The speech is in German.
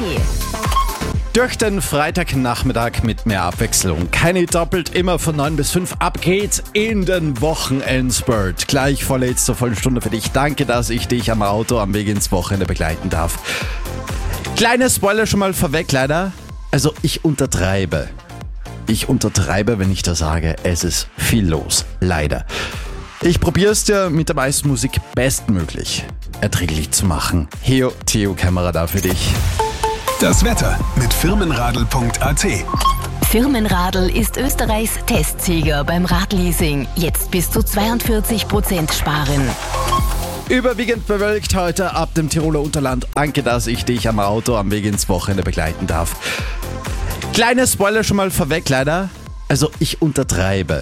Durch den Freitagnachmittag mit mehr Abwechslung. Keine doppelt, immer von 9 bis 5. Ab geht's in den Wochenendspurt. Gleich vorletzte Vollstunde für dich. Danke, dass ich dich am Auto am Weg ins Wochenende begleiten darf. Kleine Spoiler schon mal vorweg, leider. Also ich untertreibe. Wenn ich da sage, es ist viel los. Leider. Ich probiere es dir mit der meisten Musik bestmöglich erträglich zu machen. Theo Kämmerer da für dich. Das Wetter mit Firmenradl.at. Firmenradl ist Österreichs Testsieger beim Radleasing. Jetzt bis zu 42% sparen. Überwiegend bewölkt heute ab dem Tiroler Unterland. Danke, dass ich dich am Auto am Weg ins Wochenende begleiten darf. Kleine Spoiler schon mal vorweg, leider. Also ich untertreibe.